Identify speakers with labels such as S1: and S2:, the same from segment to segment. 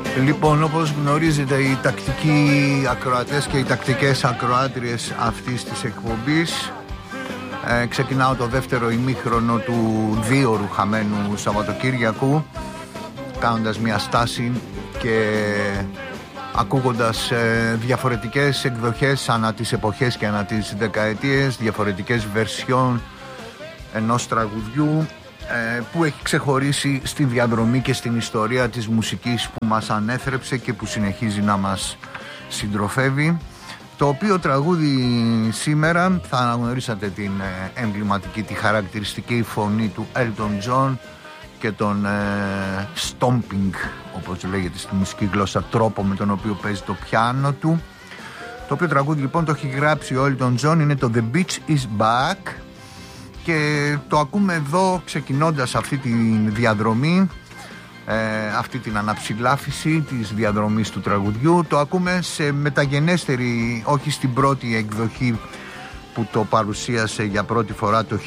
S1: Λοιπόν, όπως γνωρίζετε, οι τακτικοί ακροατές και οι τακτικές ακροάτριες αυτής της εκπομπής, ξεκινάω το δεύτερο ημίχρονο του 2ωρου χαμένου Σαββατοκύριακου, κάνοντας μια στάση και ακούγοντας διαφορετικές εκδοχές ανά τις εποχές και ανά τις δεκαετίες, διαφορετικές βερσιόν ενός τραγουδιού που έχει ξεχωρίσει στη διαδρομή και στην ιστορία της μουσικής που μας ανέθρεψε και που συνεχίζει να μας συντροφεύει. Το οποίο τραγούδι σήμερα θα αναγνωρίσατε την εμβληματική, τη χαρακτηριστική φωνή του Elton John και τον stomping, όπως λέγεται στη μουσική γλώσσα, τρόπο με τον οποίο παίζει το πιάνο του. Το οποίο τραγούδι λοιπόν το έχει γράψει ο Elton John, είναι το The Beach is Back, και το ακούμε εδώ ξεκινώντας αυτή τη διαδρομή, αυτή την αναψηλάφιση της διαδρομής του τραγουδιού. Το ακούμε σε μεταγενέστερη, όχι στην πρώτη εκδοχή που το παρουσίασε για πρώτη φορά το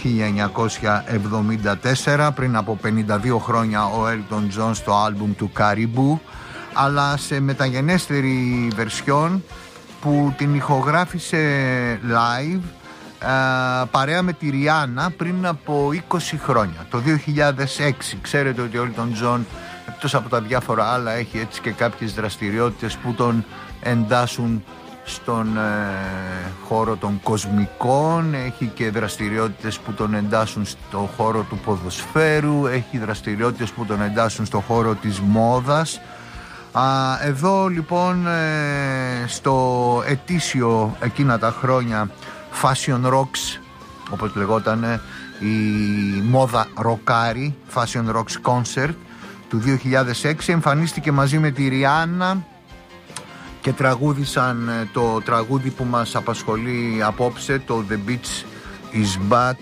S1: 1974, πριν από 52 χρόνια, ο Elton John στο άλμπουμ του Caribou, αλλά σε μεταγενέστερη βερσιόν που την ηχογράφησε live παρέα με τη Ριάννα πριν από 20 χρόνια, το 2006. Ξέρετε ότι ο Elton John, εκτός από τα διάφορα άλλα, έχει έτσι και κάποιες δραστηριότητες που τον εντάσσουν στον χώρο των κοσμικών, έχει και δραστηριότητες που τον εντάσσουν στο χώρο του ποδοσφαίρου, έχει δραστηριότητες που τον εντάσσουν στο χώρο της μόδας. Εδώ λοιπόν στο ετήσιο εκείνα τα χρόνια Fashion Rocks, όπως λεγότανε, η μόδα ροκάρι, Fashion Rocks Concert του 2006, εμφανίστηκε μαζί με τη Ριάννα και τραγούδισαν το τραγούδι που μας απασχολεί απόψε, το The Beach is Back,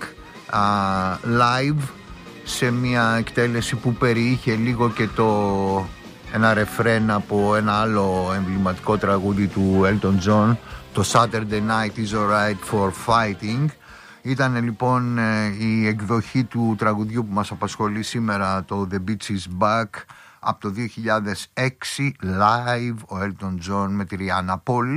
S1: live, σε μια εκτέλεση που περιείχε λίγο και ένα ρεφρέν από ένα άλλο εμβληματικό τραγούδι του Elton John, το Saturday Night is Alright for Fighting. Ήταν λοιπόν η εκδοχή του τραγουδιού που μας απασχολεί σήμερα, το The Beach is Back, από το 2006, live, ο Elton John με τη Rihanna.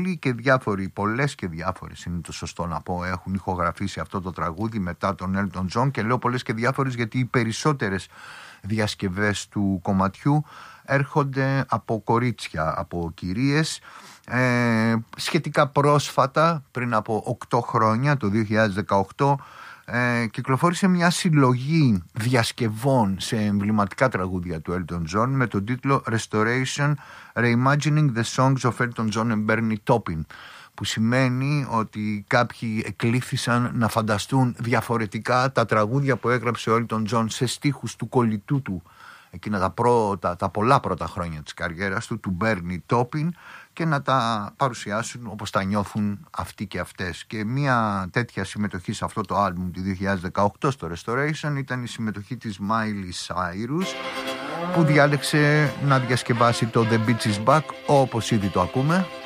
S1: Πολλές και διάφορες είναι το σωστό να πω, έχουν ηχογραφήσει αυτό το τραγούδι μετά τον Elton John, και λέω πολλές και διάφορες γιατί οι περισσότερες διασκευές του κομματιού έρχονται από κορίτσια, από κυρίες. Σχετικά πρόσφατα, πριν από 8 χρόνια, το 2018, κυκλοφόρησε μια συλλογή διασκευών σε εμβληματικά τραγούδια του Elton John με τον τίτλο Restoration Reimagining the Songs of Elton John and Bernie Taupin, που σημαίνει ότι κάποιοι εκλήθησαν να φανταστούν διαφορετικά τα τραγούδια που έγραψε ο Elton John σε στίχους του κολλητού του εκείνα τα πολλά πρώτα χρόνια της καριέρας του Bernie Taupin, και να τα παρουσιάσουν όπως τα νιώθουν αυτοί και αυτές. Και μια τέτοια συμμετοχή σε αυτό το άλμπουμ του 2018 στο Restoration ήταν η συμμετοχή της Miley Cyrus, που διάλεξε να διασκευάσει το The Beach is Back, όπως ήδη το ακούμε.